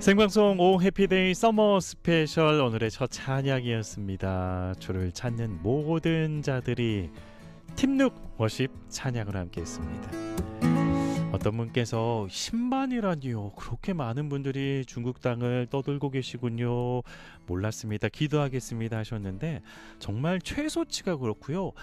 생방송 오 해피데이 서머 스페셜 오늘의 첫 찬양이었습니다. 주를 찾는 모든 자들이 팀룩 워십 찬양을 함께 했습니다. 어떤 분께서 10만이라니요. 그렇게 많은 분들이 중국 땅을 떠들고 계시군요. 몰랐습니다. 기도하겠습니다 하셨는데 정말 최소치가 그렇고요.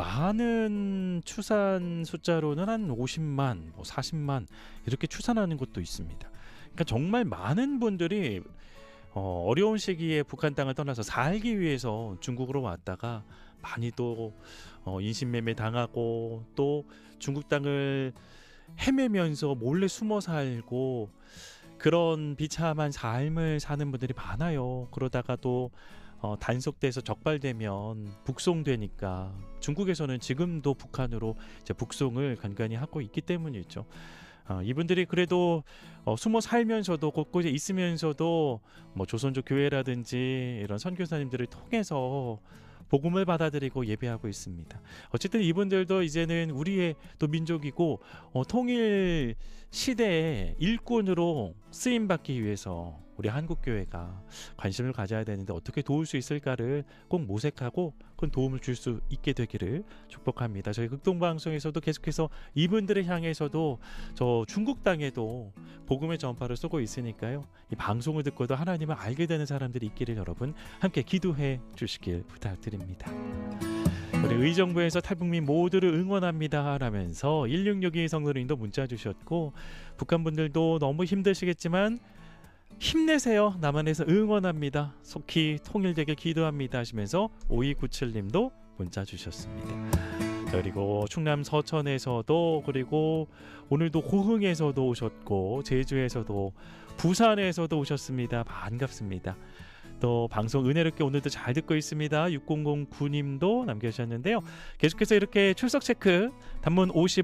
많은 추산 숫자로는 한 50만, 40만 이렇게 추산하는 것도 있습니다. 그러니까 정말 많은 분들이 어려운 시기에 북한 땅을 떠나서 살기 위해서 중국으로 왔다가 많이 또 인신매매 당하고 또 중국 땅을 헤매면서 몰래 숨어 살고 그런 비참한 삶을 사는 분들이 많아요. 그러다가 또 단속돼서 적발되면 북송되니까 중국에서는 지금도 북한으로 이제 북송을 간간히 하고 있기 때문이죠. 이분들이 그래도 숨어 살면서도 곳곳에 있으면서도 뭐 조선족 교회라든지 이런 선교사님들을 통해서 복음을 받아들이고 예배하고 있습니다. 어쨌든 이분들도 이제는 우리의 또 민족이고 통일 시대의 일꾼으로 쓰임받기 위해서 우리 한국교회가 관심을 가져야 되는데 어떻게 도울 수 있을까를 꼭 모색하고 큰 도움을 줄 수 있게 되기를 축복합니다. 저희 극동방송에서도 계속해서 이분들을 향해서도 저 중국 땅에도 복음의 전파를 쏘고 있으니까요. 이 방송을 듣고도 하나님을 알게 되는 사람들이 있기를 여러분 함께 기도해 주시길 부탁드립니다. 우리 의정부에서 탈북민 모두를 응원합니다 라면서 1662 성도님도 문자 주셨고 북한분들도 너무 힘드시겠지만 힘내세요. 남한에서 응원합니다. 속히 통일되길 기도합니다 하시면서 5297님도 문자 주셨습니다. 그리고 충남 서천에서도 그리고 오늘도 고흥에서도 오셨고 제주에서도 부산에서도 오셨습니다. 반갑습니다. 또 방송 은혜롭게 오늘도 잘 듣고 있습니다. 6009님도 남겨주셨는데요. 계속해서 이렇게 출석 체크 단문 50